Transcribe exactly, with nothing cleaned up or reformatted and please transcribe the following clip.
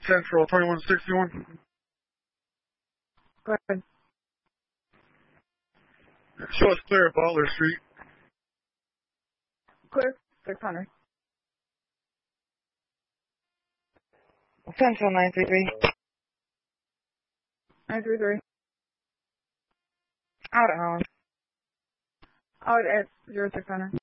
Central twenty-one sixty-one. Go ahead. Show us clear at Butler Street. Clear, six hundred. Central nine three three. nine three three. Out at Holland. Out at zero six hundred.